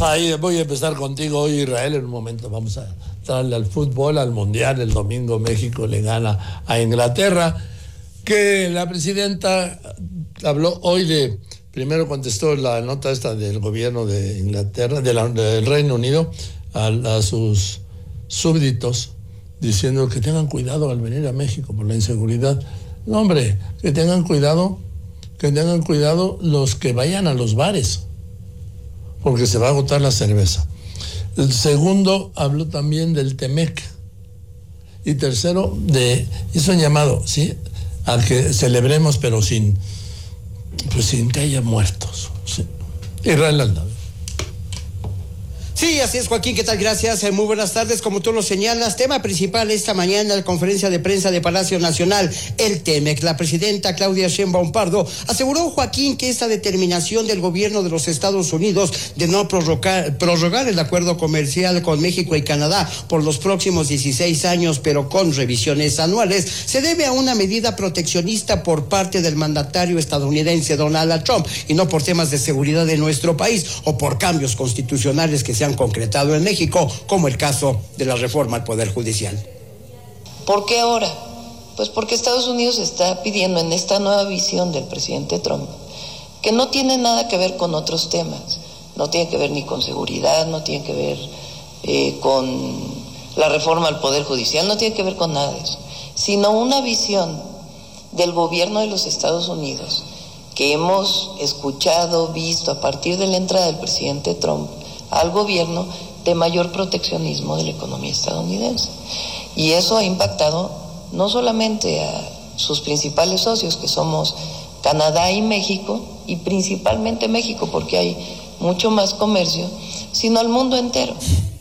voy a empezar contigo hoy, Israel, en un momento. Vamos a darle al fútbol, al Mundial. El domingo México le gana a Inglaterra. Que la presidenta habló hoy primero contestó la nota esta del gobierno de Inglaterra, del Reino Unido, a sus súbditos, diciendo que tengan cuidado al venir a México por la inseguridad. No, hombre, que tengan cuidado los que vayan a los bares, porque se va a agotar la cerveza. El segundo habló también del Temec. Y tercero, hizo un llamado, ¿sí?, a que celebremos, pero sin que haya muertos. Sí. Israel Aldave. Sí, así es, Joaquín, ¿qué tal? Gracias, muy buenas tardes. Como tú lo señalas, tema principal esta mañana en la conferencia de prensa de Palacio Nacional, el TEMEC. La presidenta Claudia Sheinbaum Pardo aseguró, Joaquín, que esta determinación del gobierno de los Estados Unidos de no prorrogar el acuerdo comercial con México y Canadá por los próximos 16 años, pero con revisiones anuales, se debe a una medida proteccionista por parte del mandatario estadounidense Donald Trump, y no por temas de seguridad de nuestro país o por cambios constitucionales que se han concretado en México, como el caso de la reforma al Poder Judicial. ¿Por qué ahora? Pues porque Estados Unidos está pidiendo en esta nueva visión del presidente Trump, que no tiene nada que ver con otros temas, no tiene que ver ni con seguridad, no tiene que ver con la reforma al Poder Judicial, no tiene que ver con nada de eso, sino una visión del gobierno de los Estados Unidos que hemos escuchado, visto a partir de la entrada del presidente Trump al gobierno, de mayor proteccionismo de la economía estadounidense. Y eso ha impactado no solamente a sus principales socios, que somos Canadá y México, y principalmente México, porque hay mucho más comercio, sino al mundo entero.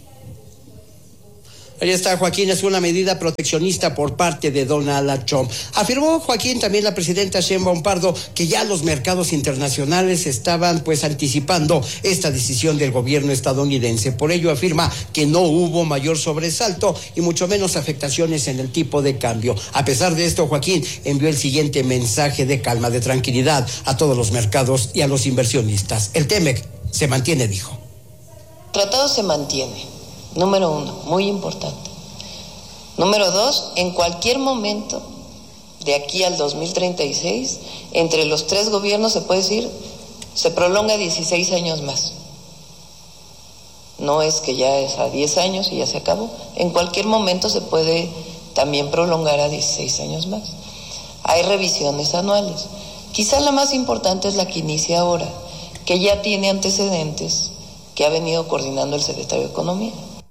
Ahí está, Joaquín, es una medida proteccionista por parte de Donald Trump. Afirmó, Joaquín, también la presidenta Sheinbaum Pardo, que ya los mercados internacionales estaban anticipando esta decisión del gobierno estadounidense. Por ello afirma que no hubo mayor sobresalto y mucho menos afectaciones en el tipo de cambio. A pesar de esto, Joaquín envió el siguiente mensaje de calma, de tranquilidad a todos los mercados y a los inversionistas. El TEMEC se mantiene, dijo. El tratado se mantiene. Número 1, muy importante. Número 2, en cualquier momento de aquí al 2036, entre los tres gobiernos se puede decir, se prolonga 16 años más. No es que ya es a 10 años y ya se acabó. En cualquier momento se puede también prolongar a 16 años más. Hay revisiones anuales. Quizá la más importante es la que inicia ahora, que ya tiene antecedentes, que ha venido coordinando el secretario de Economía.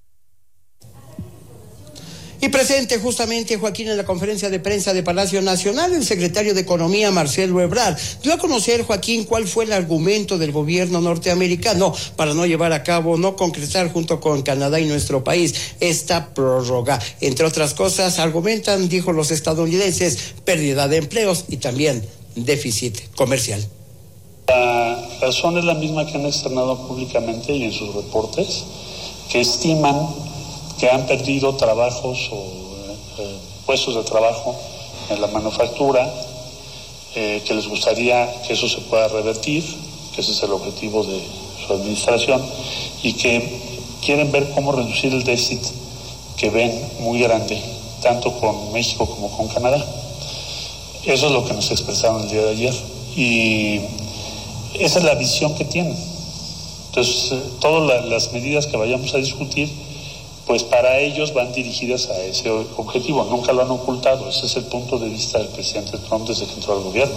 Y presente justamente, Joaquín, en la conferencia de prensa de Palacio Nacional, el secretario de Economía, Marcelo Ebrard, dio a conocer, Joaquín, cuál fue el argumento del gobierno norteamericano para no llevar a cabo, no concretar junto con Canadá y nuestro país esta prórroga. Entre otras cosas, argumentan, dijo los estadounidenses, pérdida de empleos y también déficit comercial. La razón es la misma que han externado públicamente y en sus reportes, que estiman que han perdido trabajos o puestos de trabajo en la manufactura, que les gustaría que eso se pueda revertir, que ese es el objetivo de su administración, y que quieren ver cómo reducir el déficit que ven muy grande, tanto con México como con Canadá. Eso es lo que nos expresaron el día de ayer, y esa es la visión que tienen. Entonces, todas las medidas que vayamos a discutir, pues para ellos van dirigidas a ese objetivo. Nunca lo han ocultado. Ese es el punto de vista del presidente Trump desde que entró al gobierno.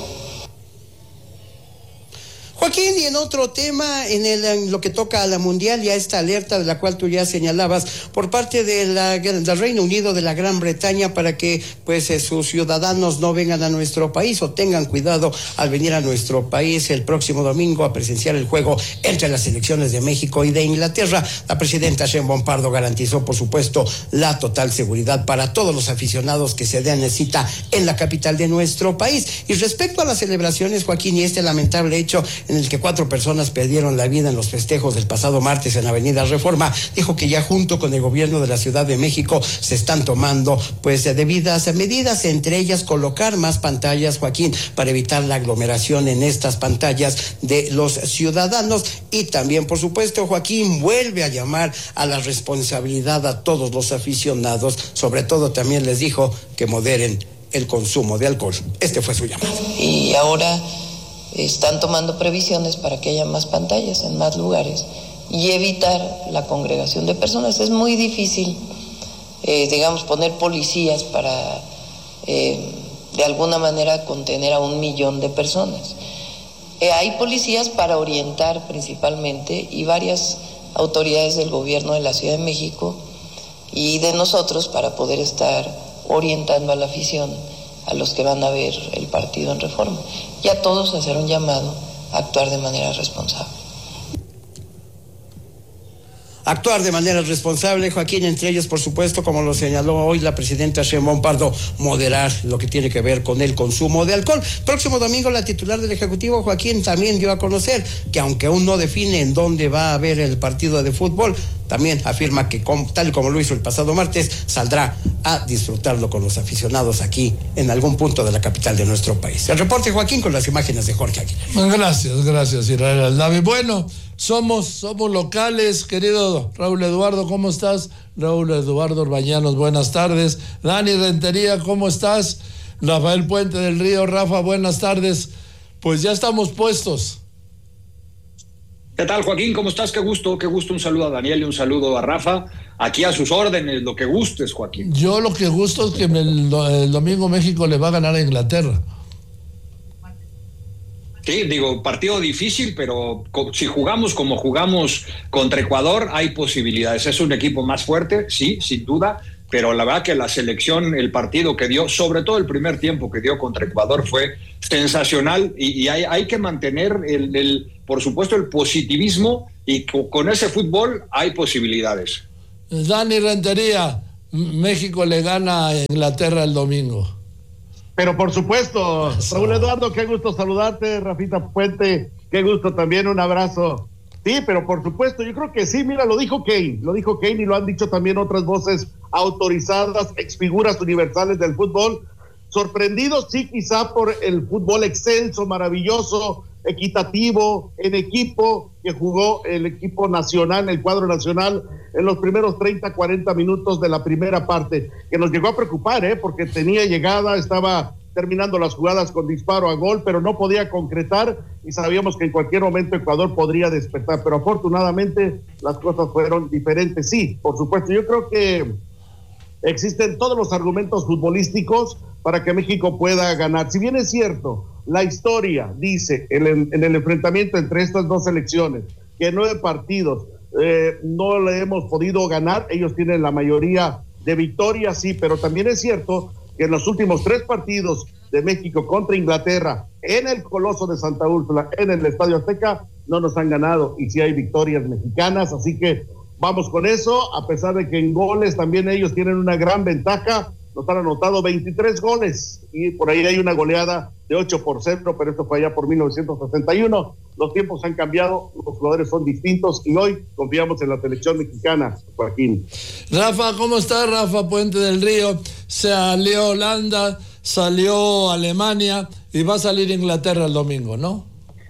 Joaquín, y en otro tema, en lo que toca a la mundial, ya esta alerta de la cual tú ya señalabas por parte del Reino Unido, de la Gran Bretaña, para que sus ciudadanos no vengan a nuestro país o tengan cuidado al venir a nuestro país el próximo domingo a presenciar el juego entre las selecciones de México y de Inglaterra. La presidenta Sheinbaum Pardo garantizó, por supuesto, la total seguridad para todos los aficionados que se den cita en la capital de nuestro país. Y respecto a las celebraciones, Joaquín, y este lamentable hecho en en el que 4 personas perdieron la vida en los festejos del pasado martes en Avenida Reforma, dijo que ya junto con el gobierno de la Ciudad de México se están tomando pues debidas medidas, entre ellas colocar más pantallas, Joaquín, para evitar la aglomeración en estas pantallas de los ciudadanos. Y también, por supuesto, Joaquín vuelve a llamar a la responsabilidad a todos los aficionados, sobre todo también les dijo que moderen el consumo de alcohol. Este fue su llamado. Y ahora están tomando previsiones para que haya más pantallas en más lugares y evitar la congregación de personas. Es muy difícil, poner policías para, de alguna manera, contener a 1 millón de personas. Hay policías para orientar principalmente y varias autoridades del gobierno de la Ciudad de México y de nosotros para poder estar orientando a la afición, a los que van a ver el partido en Reforma, y a todos hacer un llamado a actuar de manera responsable. Actuar de manera responsable, Joaquín, entre ellos, por supuesto, como lo señaló hoy la presidenta Sheinbaum Pardo, moderar lo que tiene que ver con el consumo de alcohol. Próximo domingo, la titular del Ejecutivo, Joaquín, también dio a conocer que aunque aún no define en dónde va a haber el partido de fútbol, también afirma que, tal como lo hizo el pasado martes, saldrá a disfrutarlo con los aficionados aquí en algún punto de la capital de nuestro país. El reporte, Joaquín, con las imágenes de Jorge Aguilar. Gracias, Israel Aldave. Bueno, somos locales, querido Raúl Eduardo, ¿cómo estás? Raúl Eduardo Orbañanos, buenas tardes. Dani Rentería, ¿cómo estás? Rafael Puente del Río, Rafa, buenas tardes. Pues ya estamos puestos. ¿Qué tal, Joaquín? ¿Cómo estás? Qué gusto. Un saludo a Daniel y un saludo a Rafa. Aquí a sus órdenes, lo que gustes, Joaquín. Yo lo que gusto es que el domingo México le va a ganar a Inglaterra. Sí, partido difícil, pero si jugamos como jugamos contra Ecuador, hay posibilidades. Es un equipo más fuerte, sí, sin duda, pero la verdad que la selección, el partido que dio, sobre todo el primer tiempo que dio contra Ecuador, fue sensacional y hay que mantener por supuesto, el positivismo, y con ese fútbol hay posibilidades. Dani Rentería, México le gana a Inglaterra el domingo. Pero por supuesto, eso. Raúl Eduardo, qué gusto saludarte, Rafita Puente, qué gusto también, un abrazo. Sí, pero por supuesto, yo creo que sí, mira, lo dijo Kane y lo han dicho también otras voces autorizadas, exfiguras universales del fútbol, sorprendidos sí quizá por el fútbol excelso, maravilloso, equitativo, en equipo, que jugó el equipo nacional, el cuadro nacional, en los primeros 30, 40 minutos de la primera parte, que nos llegó a preocupar, porque tenía llegada, estaba terminando las jugadas con disparo a gol, pero no podía concretar, y sabíamos que en cualquier momento Ecuador podría despertar, pero afortunadamente las cosas fueron diferentes. Sí, por supuesto, yo creo que existen todos los argumentos futbolísticos para que México pueda ganar. Si bien es cierto, la historia dice en el enfrentamiento entre estas dos selecciones que 9 partidos no le hemos podido ganar, ellos tienen la mayoría de victorias, sí, pero también es cierto que en los últimos 3 partidos de México contra Inglaterra, en el Coloso de Santa Úrsula, en el Estadio Azteca, no nos han ganado, y sí hay victorias mexicanas, así que vamos con eso, a pesar de que en goles también ellos tienen una gran ventaja. Nos han anotado 23 goles y por ahí hay una goleada de 8-0, pero esto fue allá por 1961. Los tiempos han cambiado, los jugadores son distintos y hoy confiamos en la selección mexicana, Joaquín. Rafa, ¿cómo está? Rafa Puente del Río. Salió Holanda, salió Alemania y va a salir Inglaterra el domingo, ¿no?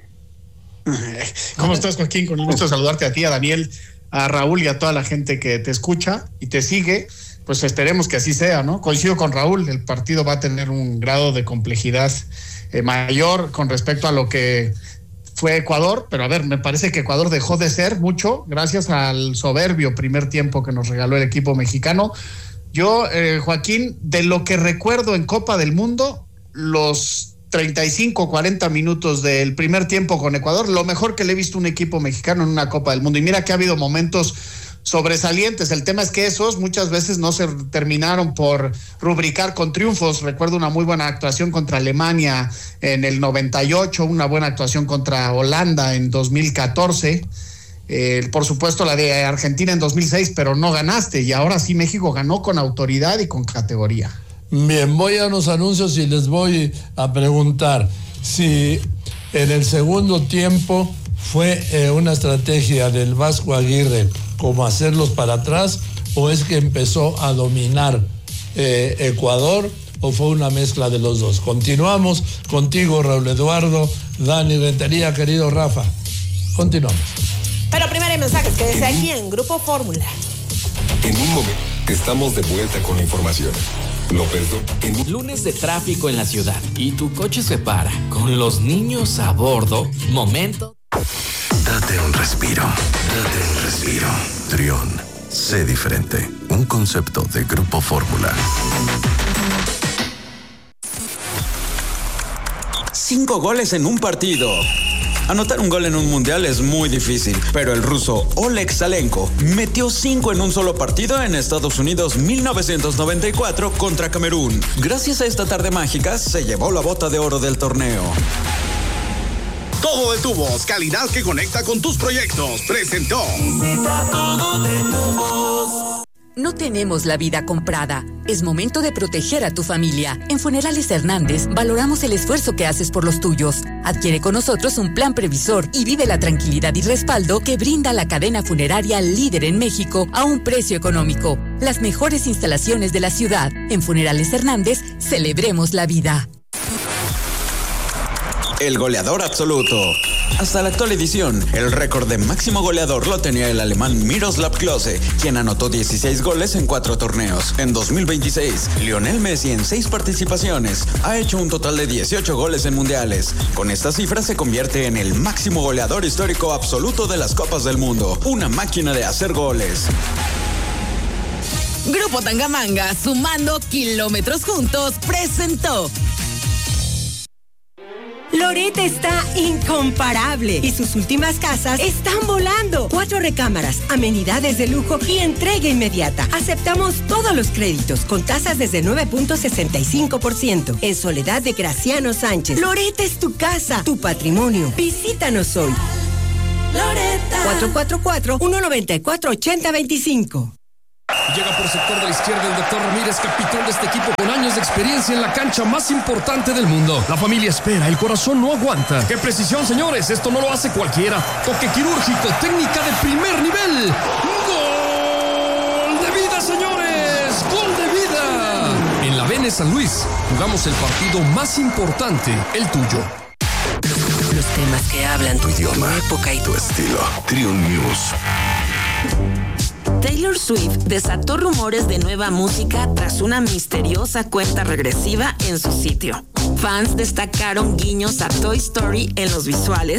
¿Cómo estás, Joaquín? Con el gusto de saludarte a ti, a Daniel, a Raúl y a toda la gente que te escucha y te sigue. Pues esperemos que así sea, ¿no? Coincido con Raúl, el partido va a tener un grado de complejidad mayor con respecto a lo que fue Ecuador, pero a ver, me parece que Ecuador dejó de ser mucho gracias al soberbio primer tiempo que nos regaló el equipo mexicano. Yo, Joaquín, de lo que recuerdo en Copa del Mundo, los 35, 40 minutos del primer tiempo con Ecuador, lo mejor que le he visto a un equipo mexicano en una Copa del Mundo. Y mira que ha habido momentos sobresalientes. El tema es que esos muchas veces no se terminaron por rubricar con triunfos. Recuerdo una muy buena actuación contra Alemania en el 98, una buena actuación contra Holanda en 2014, por supuesto la de Argentina en 2006, pero no ganaste, y ahora sí México ganó con autoridad y con categoría. Bien, voy a unos anuncios y les voy a preguntar si En el segundo tiempo fue una estrategia del Vasco Aguirre como hacerlos para atrás, o es que empezó a dominar Ecuador, o fue una mezcla de los dos. Continuamos contigo, Raúl Eduardo, Dani Rentería, querido Rafa. Continuamos. Pero primero hay mensajes, quédese aquí en Grupo Fórmula. En un momento estamos de vuelta con la información. Lunes de tráfico en la ciudad y tu coche se para con los niños a bordo. Momento. Date un respiro. Trión. Sé diferente. Un concepto de Grupo Fórmula. 5 goles en un partido. Anotar un gol en un mundial es muy difícil, pero el ruso Oleg Salenko metió 5 en un solo partido en Estados Unidos 1994 contra Camerún. Gracias a esta tarde mágica, se llevó la bota de oro del torneo. Todo de Tubos, calidad que conecta con tus proyectos. Presentó. Todo de Tubos. No tenemos la vida comprada. Es momento de proteger a tu familia. En Funerales Hernández valoramos el esfuerzo que haces por los tuyos. Adquiere con nosotros un plan previsor y vive la tranquilidad y respaldo que brinda la cadena funeraria líder en México a un precio económico. Las mejores instalaciones de la ciudad. En Funerales Hernández, celebremos la vida. El goleador absoluto. Hasta la actual edición, el récord de máximo goleador lo tenía el alemán Miroslav Klose, quien anotó 16 goles en 4 torneos. En 2026, Lionel Messi en 6 participaciones ha hecho un total de 18 goles en mundiales. Con esta cifra se convierte en el máximo goleador histórico absoluto de las Copas del Mundo. Una máquina de hacer goles. Grupo Tangamanga, sumando kilómetros juntos, presentó. Loret está incomparable y sus últimas casas están volando. 4 recámaras, amenidades de lujo y entrega inmediata. Aceptamos todos los créditos con tasas desde 9.65%. En Soledad de Graciano Sánchez. Loret es tu casa, tu patrimonio. Visítanos hoy. Loretta. 444-194-8025. Llega por sector de la izquierda el doctor Ramírez, capitán de este equipo con años de experiencia en la cancha más importante del mundo. La familia espera, el corazón no aguanta. ¡Qué precisión, señores! Esto no lo hace cualquiera. Toque quirúrgico, técnica de primer nivel. ¡Gol de vida, señores! ¡Gol de vida! En la Vene San Luis jugamos el partido más importante, el tuyo. Los temas que hablan tu idioma, tu época y tu estilo. Trión News. Taylor Swift desató rumores de nueva música tras una misteriosa cuenta regresiva en su sitio. Fans destacaron guiños a Toy Story en los visuales